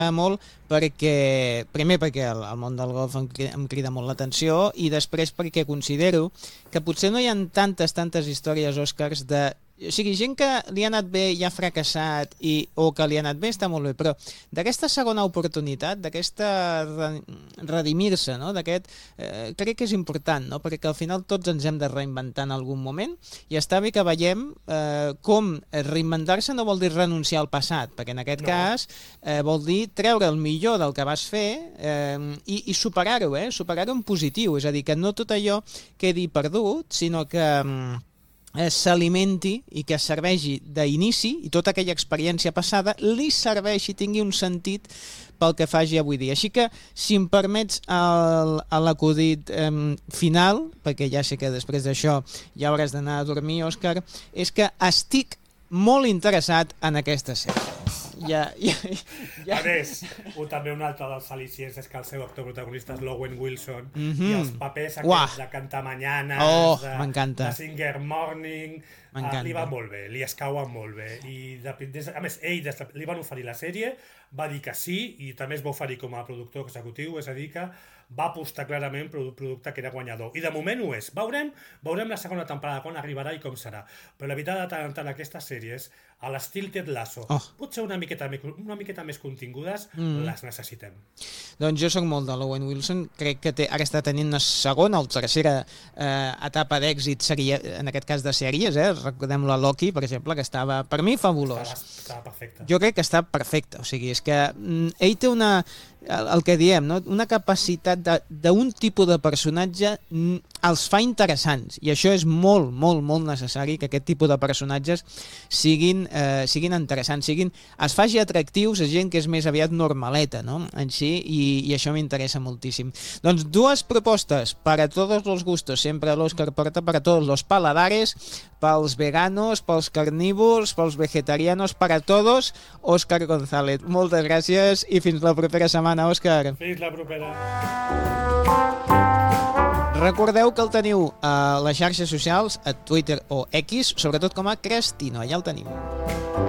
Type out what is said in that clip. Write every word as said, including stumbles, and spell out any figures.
molt perquè, primer perquè el, el món del golf em crida, em crida molt l'atenció i després perquè considero que potser no hi ha tantes, tantes històries, Òscars, de... O sigui, gent que li ha anat bé i ha fracassat i, o que li ha anat bé està molt bé, però d'aquesta segona oportunitat, d'aquesta redimir-se, no? D'aquest, eh, crec que és important, no? Perquè al final tots ens hem de reinventar en algun moment i està bé que veiem eh, com reinventar-se no vol dir renunciar al passat, perquè en aquest no. cas eh, vol dir treure el millor del que vas fer eh, i, i superar-ho, eh? Superar-ho en positiu, és a dir, que no tot allò quedi perdut, sinó que... Eh, s'alimenti i que serveixi d'inici i tota aquella experiència passada li serveixi, tingui un sentit pel que faci avui dia. Així que, si em permets l'acudit eh, final, perquè ja sé que després d'això ja hauràs d'anar a dormir, Òscar, és que estic molt interessat en aquesta sèrie. Ja, ja, ja. A més, un, també un altre dels al·licients és que el seu actor protagonista és l'Owen Wilson mm-hmm. i els papers aquests Uah. de Cantar Mañanas, oh, de, de Singer Morning, uh, li va molt bé, li escauen molt bé. I de, des, a més, ell des, li van oferir la sèrie, va dir que sí i també es va oferir com a productor executiu, és a dir que va apostar clarament per un producte que era guanyador. I de moment ho és. Veurem, veurem la segona temporada quan arribarà i com serà. Però la veritat de tant en tant aquestes sèries, a l'estil Ted Lasso, oh. potser una miqueta, una miqueta més contingudes, mm. les necessitem. Doncs jo soc molt de l'Owen Wilson. Crec que té, ara està tenint una segona o tercera eh, etapa d'èxit, en aquest cas de sèries. Eh? Recordem-lo a Loki, per exemple, que estava, per mi, fabulós. Estava, estava perfecte. Jo crec que està perfecte. O sigui, és que mm, ell té una... El, el que diem, no? Una capacitat d'un tipus de personatge mm, els fa interessants, i això és molt, molt, molt necessari, que aquest tipus de personatges siguin, eh, siguin interessants, siguin, es faci atractius a gent que és més aviat normaleta, no? En si, i, i això m'interessa moltíssim. Doncs dues propostes per a tots els gustos, sempre l'Òscar porta per a tots els paladares, pels veganos, pels carnívors, pels vegetarianos, per a tots, Òscar González. Moltes gràcies i fins la propera setmana, Òscar. Fins la propera. Recordeu que el teniu a les xarxes socials, a Twitter o X, sobretot com a Crestino, allà el tenim.